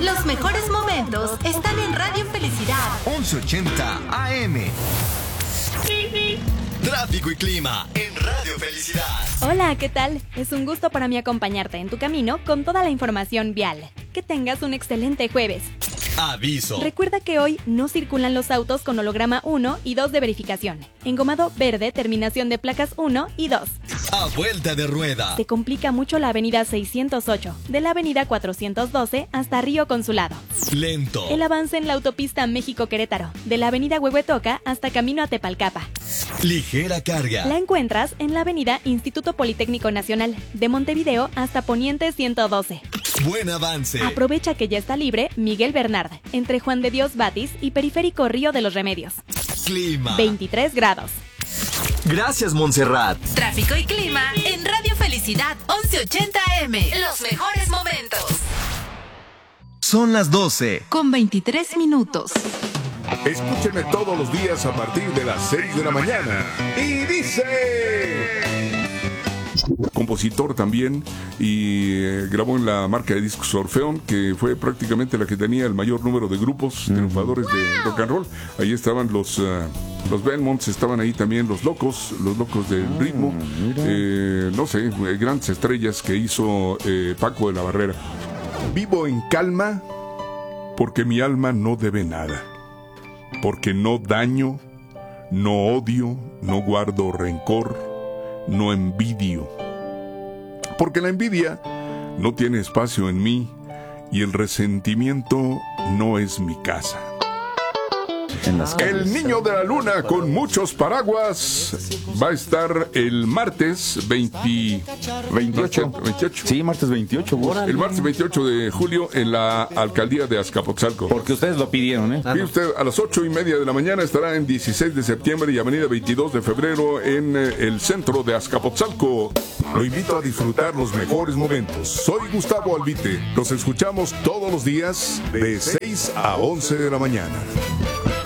Los mejores momentos están en Radio Felicidad 1180 AM. Tráfico y clima en Radio Felicidad. Hola, ¿qué tal? Es un gusto para mí acompañarte en tu camino con toda la información vial. Que tengas un excelente jueves. Aviso. Recuerda que hoy no circulan los autos con holograma 1 y 2 de verificación. Engomado verde, terminación de placas 1 y 2. A vuelta de rueda. Se complica mucho la avenida 608, de la avenida 412 hasta Río Consulado. Lento. El avance en la autopista México-Querétaro, de la avenida Huehuetoca hasta camino a Tepalcapa. Ligera carga. La encuentras en la avenida Instituto Politécnico Nacional, de Montevideo hasta Poniente 112. Buen avance. Aprovecha que ya está libre Miguel Bernard, entre Juan de Dios Batis y Periférico Río de los Remedios. Clima. 23 grados. Gracias, Montserrat. Tráfico y clima en Radio Felicidad 1180 AM. Los mejores momentos. Son las 12. Con 23 minutos. Escúchenme todos los días a partir de las 6 de la mañana. Y dice... Compositor también, y grabó en la marca de discos Orfeón, que fue prácticamente la que tenía el mayor número de grupos triunfadores de rock and roll. Ahí estaban los Belmonts, estaban ahí también los locos del ritmo, no sé, grandes estrellas que hizo Paco de la Barrera. Vivo en calma porque mi alma no debe nada, porque no daño, no odio, no guardo rencor, no envidio, porque la envidia no tiene espacio en mí y el resentimiento no es mi casa. El Niño de la Luna con muchos paraguas va a estar el martes 28. Sí, martes 28. El martes 28 de julio en la alcaldía de Azcapotzalco. Porque ustedes lo pidieron, ¿eh? Y usted a las 8:30 de la mañana estará en 16 de septiembre y avenida 22 de febrero en el centro de Azcapotzalco. Lo invito a disfrutar los mejores momentos. Soy Gustavo Albite. Los escuchamos todos los días de 6 a 11 de la mañana.